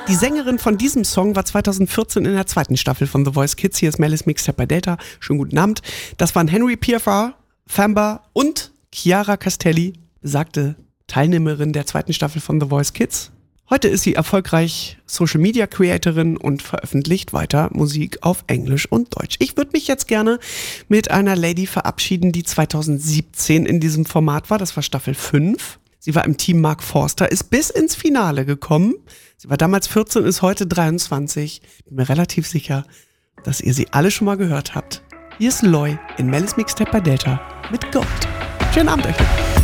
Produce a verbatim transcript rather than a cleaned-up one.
Die Sängerin von diesem Song war zweitausendvierzehn in der zweiten Staffel von The Voice Kids. Hier ist Melis Mixtape bei Delta. Schönen guten Abend. Das waren Henry Piafar, Famba und Chiara Castelli, besagte Teilnehmerin der zweiten Staffel von The Voice Kids. Heute ist sie erfolgreich Social Media Creatorin und veröffentlicht weiter Musik auf Englisch und Deutsch. Ich würde mich jetzt gerne mit einer Lady verabschieden, die zweitausendsiebzehn in diesem Format war. Das war Staffel fünf. Sie war im Team Mark Forster, ist bis ins Finale gekommen. Sie war damals vierzehn, ist heute dreiundzwanzig. Bin mir relativ sicher, dass ihr sie alle schon mal gehört habt. Hier ist Loy in Melis Mixtape bei Delta mit Gold. Schönen Abend euch.